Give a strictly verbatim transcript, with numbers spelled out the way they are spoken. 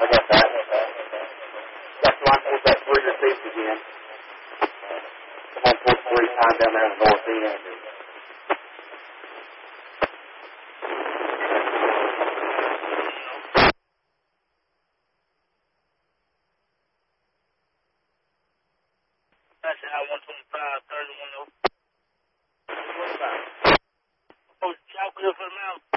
I got that. That's why I pulled that three receipts again. Someone pulled three times down there in the north end. That's how one twenty-five, thirty-one oh. Oh, y'all good for the mountain?